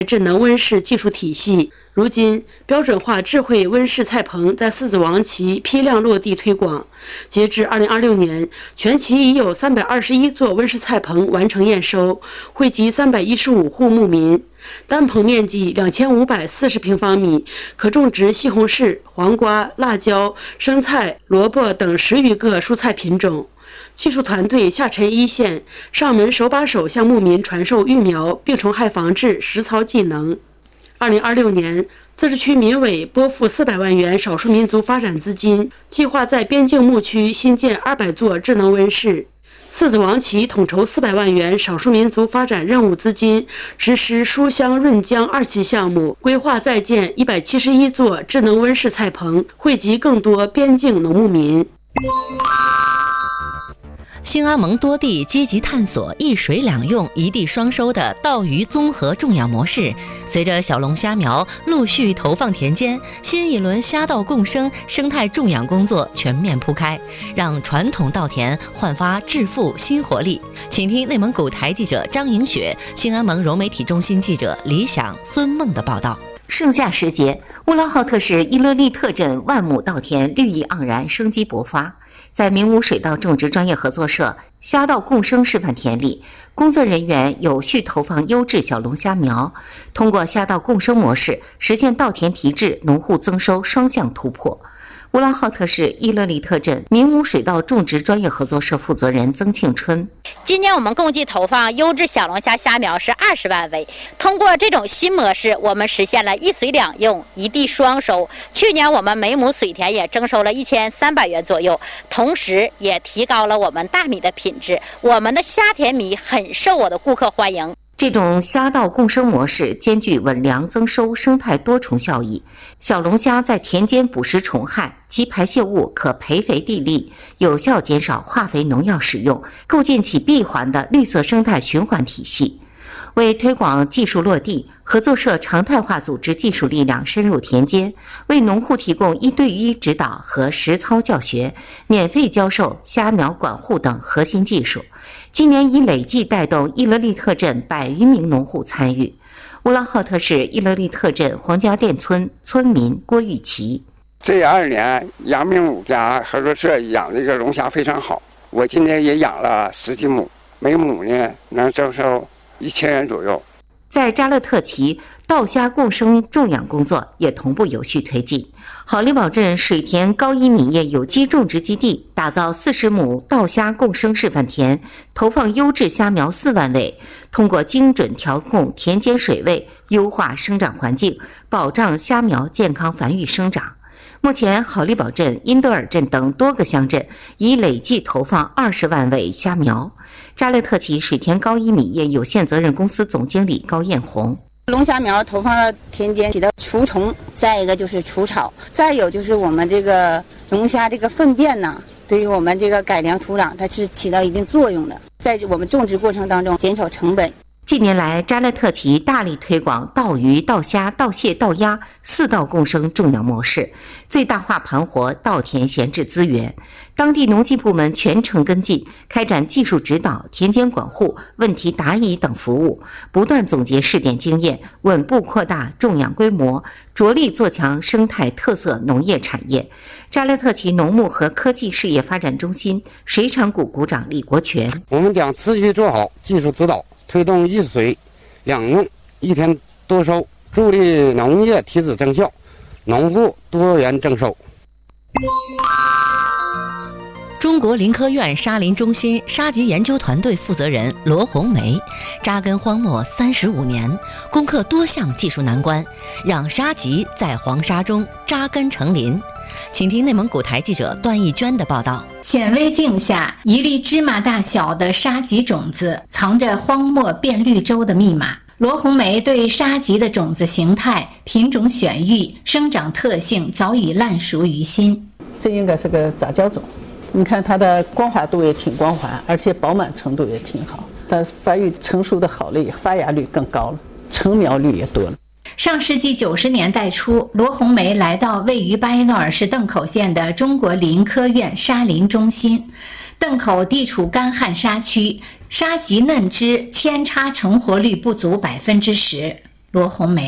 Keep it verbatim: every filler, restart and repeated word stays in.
智能温室技术体系。如今，标准化智慧温室菜棚在狮子王旗批量落地推广。截至二零二六年，全旗已有三百二十一座温室菜棚完成验收，惠及三百一十五户牧民。单棚面积两千五百四十平方米，可种植西红柿、黄瓜、辣椒、生菜、萝卜等十余个蔬菜品种。技术团队下沉一线，上门手把手向牧民传授育苗、病虫害防治实操技能。二零二六年，自治区民委拨付四百万元少数民族发展资金，计划在边境牧区新建二百座智能温室。狮子王旗统筹四百万元少数民族发展任务资金，实施书香润江二期项目，规划再建一百七十一座智能温室菜棚，惠及更多边境农牧民。 兴安盟多地积极探索一水两用、一地双收的稻鱼综合种养模式。随着小龙虾苗陆续投放田间，新一轮虾稻共生生态种养工作全面铺开，让传统稻田焕发致富新活力。请听内蒙古台记者张颖雪、兴安盟融媒体中心记者李想、孙梦的报道。 盛夏时节，乌拉浩特市伊勒利特镇万亩稻田绿意盎然，生机勃发。在明武水稻种植专业合作社虾稻共生示范田里，工作人员有序投放优质小龙虾苗，通过虾稻共生模式实现稻田提质、农户增收双向突破。乌拉浩特市伊勒利特镇明武水稻种植专业合作社负责人曾庆春： 今年我们共计投放优质小龙虾虾苗是二十万尾。通过这种新模式，我们实现了一水两用、一地双收。去年我们每亩水田也征收了一千三百元左右，同时也提高了我们大米的品质。我们的虾田米很受我的顾客欢迎。 这种虾稻共生模式兼具稳粮增收、生态多重效益。小龙虾在田间捕食虫害，其排泄物可培肥地力，有效减少化肥农药使用，构建起闭环的绿色生态循环体系。为推广技术落地，合作社常态化组织技术力量深入田间，为农户提供一对一指导和实操教学，免费教授虾苗管护等核心技术。今年已累计带动伊勒利特镇百余名农户参与。乌拉浩特市伊勒利特镇黄家店村村民郭玉琪： 这二年阳明五家合作社养这个龙虾非常好，我今年也养了十几亩，每亩呢能征收一千元左右。 在扎勒特旗，稻虾共生种养工作也同步有序推进。好利堡镇水田高一米业有机种植基地打造四十亩稻虾共生示范田，投放优质虾苗四万尾，通过精准调控田间水位，优化生长环境，保障虾苗健康繁育生长。目前，好利堡镇、因德尔镇等多个乡镇已累计投放二十万尾虾苗。扎勒特旗水田高一米业有限责任公司总经理高艳红： 龙虾苗投放到田间起到除虫，再一个就是除草，再有就是我们这个龙虾这个粪便呢，对于我们这个改良土壤，它是起到一定作用的，在我们种植过程当中减少成本。 近年来，扎勒特旗大力推广稻鱼、稻虾、稻蟹、稻鸭四稻共生种养模式，最大化盘活稻田闲置资源。当地农技部门全程跟进，开展技术指导、田间管护、问题答疑等服务，不断总结试点经验，稳步扩大种养规模，着力做强生态特色农业产业。扎勒特旗农牧和科技事业发展中心水产股股长李国全： 我们将持续做好技术指导，推动一水两用、一田多收，助力农业提质增效，农户多元增收。 中国林科院沙林中心沙棘研究团队负责人罗红梅，扎根荒漠三十五年，攻克多项技术难关，让沙棘在黄沙中扎根成林。请听内蒙古台记者段艺娟的报道。 显微镜下，一粒芝麻大小的沙棘种子藏着荒漠变绿洲的密码。罗红梅对沙棘的种子形态、品种选育、生长特性早已烂熟于心。 这应该是个杂交种，你看它的光滑度也挺光滑，而且饱满程度也挺好，它发育成熟的好了，发芽率更高了，成苗率也多了。 上世纪九十年代初，罗红梅来到位于巴依诺尔市邓口县的中国林科院沙林中心。邓口地处干旱沙区，沙棘嫩枝扦插成活率不足百分之十。 罗红梅。